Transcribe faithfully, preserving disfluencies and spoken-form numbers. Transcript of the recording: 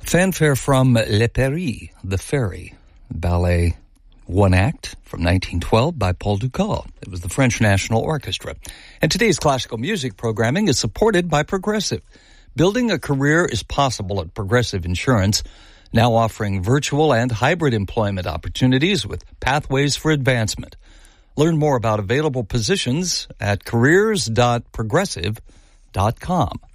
Fanfare from Le Péri, The Ferry, ballet one act from nineteen twelve by Paul Dukas. It was the French National Orchestra. And today's classical music programming is supported by Progressive. Building a career is possible at Progressive Insurance, now offering virtual and hybrid employment opportunities with pathways for advancement. Learn more about available positions at careers dot progressive dot com.